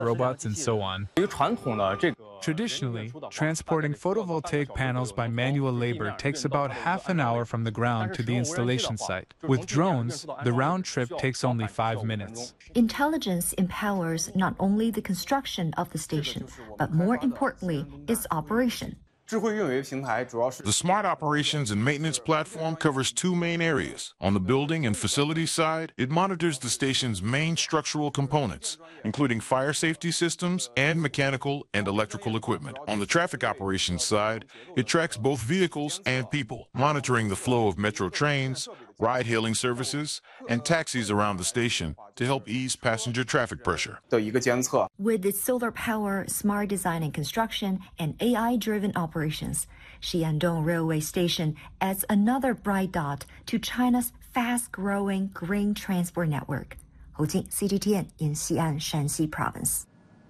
robots, and so on. Traditionally, transporting photovoltaic panels by manual labor takes about half an hour from the ground to the installation site. With drones, the round trip takes only 5 minutes. Intelligence empowers not only the construction of the station, but more importantly, its operation. The Smart Operations and Maintenance Platform covers two main areas. On the building and facility side, it monitors the station's main structural components, including fire safety systems and mechanical and electrical equipment. On the traffic operations side, it tracks both vehicles and people, monitoring the flow of metro trains, ride-hailing services, and taxis around the station to help ease passenger traffic pressure. With its solar power, smart design and construction, and AI-driven operations, Xiandong Railway Station adds another bright dot to China's fast-growing green transport network. Hou Jing, CGTN in Xi'an, Shanxi Province.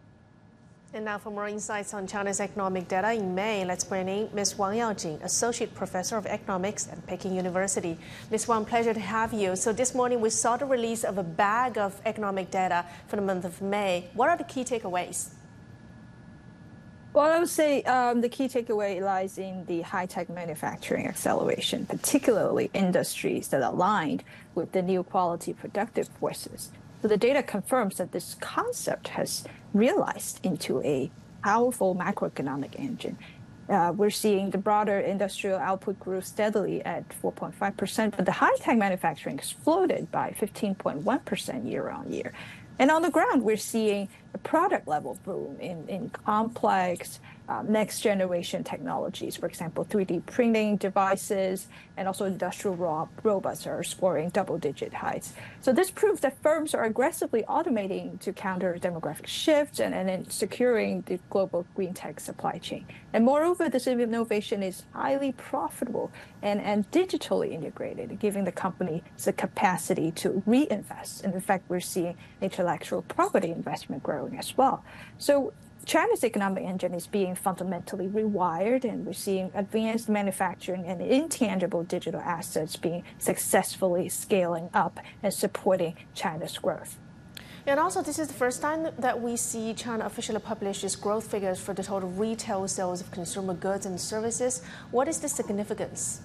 And now for more insights on China's economic data in May, let's bring in Ms. Wang Yaojing, Associate Professor of Economics at Peking University. Ms. Wang, pleasure to have you. So this morning we saw the release of a bag of economic data for the month of May. What are the key takeaways? Well, I would say the key takeaway lies in the high-tech manufacturing acceleration, particularly industries that are aligned with the new quality productive forces. So the data confirms that this concept has realized into a powerful macroeconomic engine. We're seeing the broader industrial output grew steadily at 4.5%, but the high-tech manufacturing exploded by 15.1% year on year. And on the ground, we're seeing a product-level boom in complex next-generation technologies. For example, 3D printing devices and also industrial robots are scoring double-digit heights. So this proves that firms are aggressively automating to counter demographic shifts and then securing the global green tech supply chain. And moreover, this innovation is highly profitable and digitally integrated, giving the company the capacity to reinvest. And in fact, we're seeing intellectual property investment growing as well. So China's economic engine is being fundamentally rewired, and we're seeing advanced manufacturing and intangible digital assets being successfully scaling up and supporting China's growth. And also, this is the first time that we see China officially publish its growth figures for the total retail sales of consumer goods and services. What is the significance?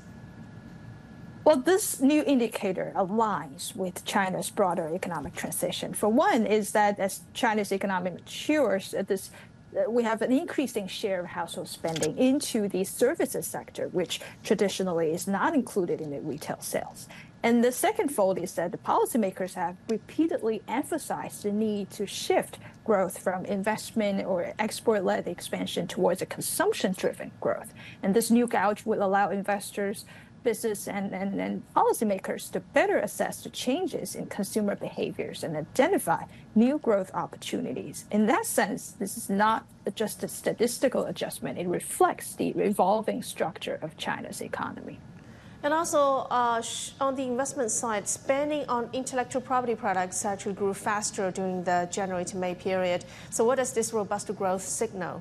Well, this new indicator aligns with China's broader economic transition. For one, is that as China's economy matures, we have an increasing share of household spending into the services sector, which traditionally is not included in the retail sales. And the second fold is that the policymakers have repeatedly emphasized the need to shift growth from investment or export-led expansion towards a consumption-driven growth. And this new gauge will allow investors, business and policymakers to better assess the changes in consumer behaviors and identify new growth opportunities. In that sense, this is not just a statistical adjustment. It reflects the evolving structure of China's economy. And also, on the investment side, spending on intellectual property products actually grew faster during the January to May period. So what does this robust growth signal?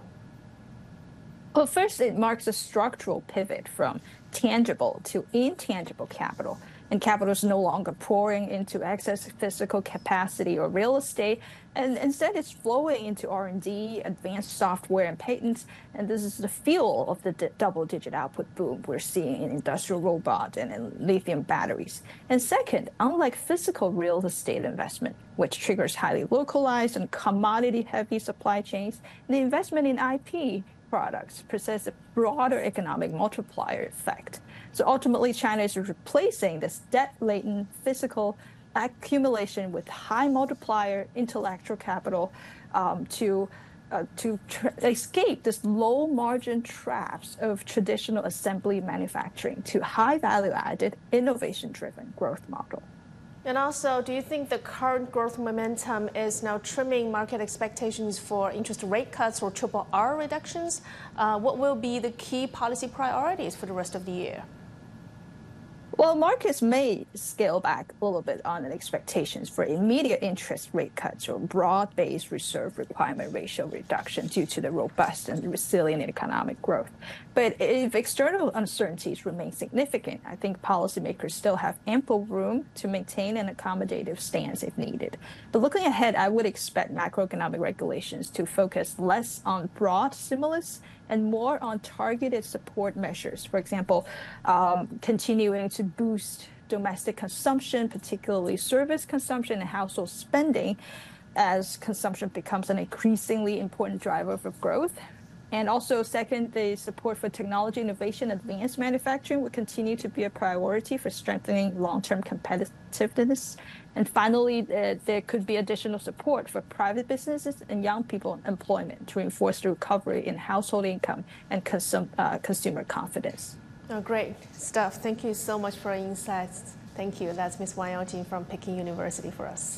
Well, first, it marks a structural pivot from tangible to intangible capital. And capital is no longer pouring into excess physical capacity or real estate, and instead it's flowing into R&D, advanced software and patents. And this is the fuel of the double-digit output boom we're seeing in industrial robot and in lithium batteries. And second, unlike physical real estate investment, which triggers highly localized and commodity-heavy supply chains, the investment in IP products possess a broader economic multiplier effect. So ultimately, China is replacing this debt-laden physical accumulation with high multiplier intellectual capital to escape this low-margin traps of traditional assembly manufacturing to high value-added, innovation-driven growth model. And also, do you think the current growth momentum is now trimming market expectations for interest rate cuts or triple R reductions? What will be the key policy priorities for the rest of the year? Well, markets may scale back a little bit on expectations for immediate interest rate cuts or broad-based reserve requirement ratio reduction due to the robust and resilient economic growth. But if external uncertainties remain significant, I think policymakers still have ample room to maintain an accommodative stance if needed. But looking ahead, I would expect macroeconomic regulations to focus less on broad stimulus and more on targeted support measures. For example, continuing to boost domestic consumption, particularly service consumption and household spending, as consumption becomes an increasingly important driver for growth. And also, second, the support for technology innovation and advanced manufacturing will continue to be a priority for strengthening long-term competitiveness. And finally, there could be additional support for private businesses and young people employment to reinforce the recovery in household income and consumer confidence. Oh, great stuff. Thank you so much for your insights. Thank you. That's Ms. Wang Yaojing from Peking University for us.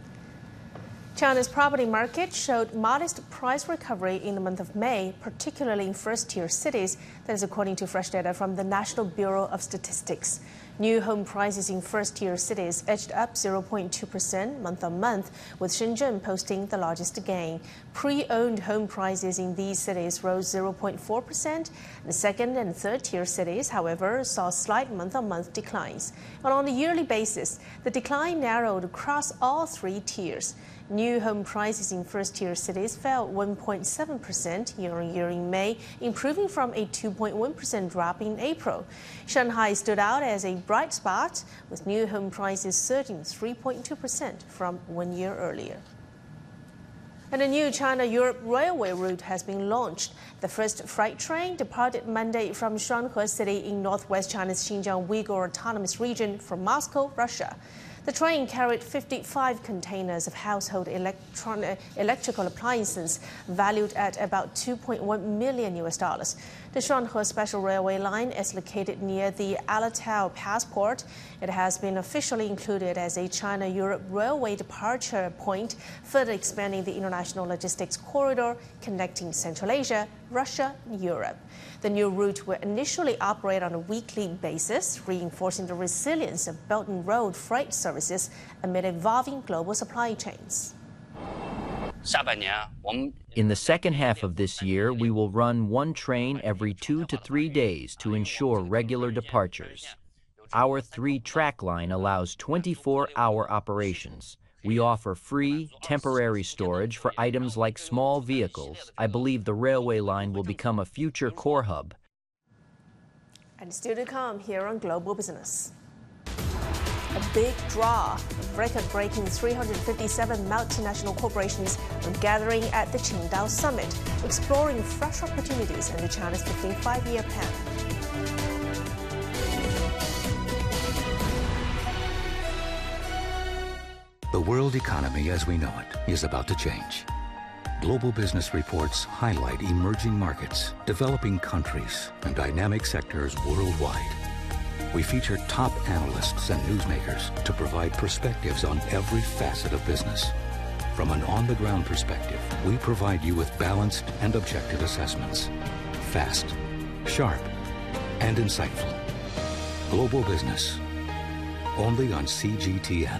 China's property market showed modest price recovery in the month of May, particularly in first-tier cities. That is according to fresh data from the National Bureau of Statistics. New home prices in first-tier cities edged up 0.2% month-on-month, with Shenzhen posting the largest gain. Pre-owned home prices in these cities rose 0.4%. The second and third-tier cities, however, saw slight month-on-month declines. And on a yearly basis, the decline narrowed across all three tiers. New home prices in first-tier cities fell 1.7% year-on-year in May, improving from a 2.1% drop in April. Shanghai stood out as a bright spot, with new home prices surging 3.2% from 1 year earlier. And a new China-Europe railway route has been launched. The first freight train departed Monday from Shuanghe City in northwest China's Xinjiang Uyghur Autonomous Region from Moscow, Russia. The train carried 55 containers of household electrical appliances valued at about $2.1 million. The Shuanghe Special Railway Line is located near the Alatao Passport. It has been officially included as a China-Europe railway departure point, further expanding the international logistics corridor connecting Central Asia, Russia, and Europe. The new route will initially operate on a weekly basis, reinforcing the resilience of Belt and Road freight services amid evolving global supply chains. In the second half of this year, we will run one train every 2 to 3 days to ensure regular departures. Our 3-track line allows 24-hour operations. We offer free, temporary storage for items like small vehicles. I believe the railway line will become a future core hub. And still to come here on Global Business. A big draw of record-breaking 357 multinational corporations are gathering at the Qingdao Summit, exploring fresh opportunities under China's 15th Five-Year Plan. The world economy as we know it is about to change. Global business reports highlight emerging markets, developing countries, and dynamic sectors worldwide. We feature top analysts and newsmakers to provide perspectives on every facet of business. From an on-the-ground perspective, we provide you with balanced and objective assessments. Fast, sharp, and insightful. Global Business, only on CGTN.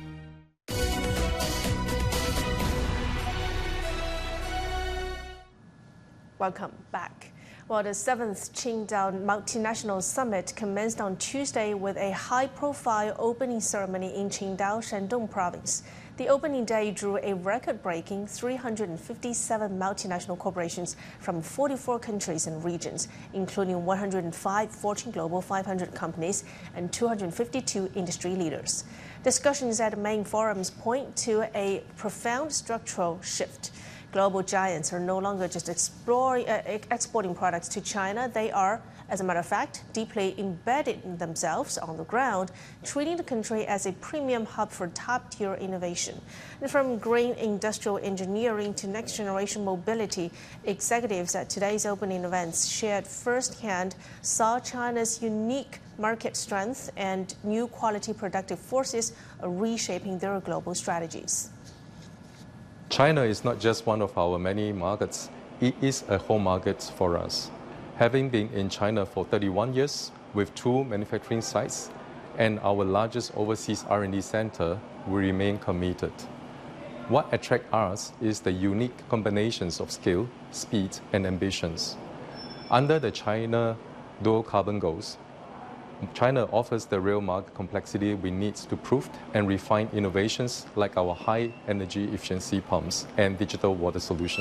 Welcome back. Well, the 7th Qingdao Multinational Summit commenced on Tuesday with a high-profile opening ceremony in Qingdao, Shandong Province. The opening day drew a record-breaking 357 multinational corporations from 44 countries and regions, including 105 Fortune Global 500 companies and 252 industry leaders. Discussions at the main forums point to a profound structural shift. Global giants are no longer just exporting products to China. They are, as a matter of fact, deeply embedded themselves on the ground, treating the country as a premium hub for top-tier innovation. And from green industrial engineering to next-generation mobility, executives at today's opening events shared firsthand saw China's unique market strength and new quality productive forces are reshaping their global strategies. China is not just one of our many markets. It is a home market for us. Having been in China for 31 years with 2 manufacturing sites and our largest overseas R&D center will remain committed. What attracts us is the unique combinations of skill, speed, and ambitions. Under the China dual carbon goals, China offers the real market complexity we need to prove and refine innovations like our high energy efficiency pumps and digital water solutions.